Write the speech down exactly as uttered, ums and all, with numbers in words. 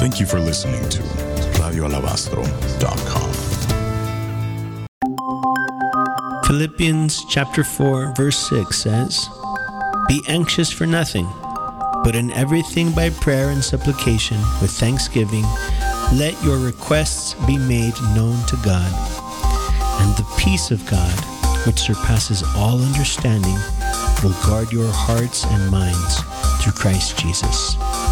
Thank you for listening to radio alabastro dot com. Philippians chapter four, verse six says, "Be anxious for nothing, but in everything by prayer and supplication with thanksgiving, let your requests be made known to God. And the peace of God, which surpasses all understanding, will guard your hearts and minds through Christ Jesus."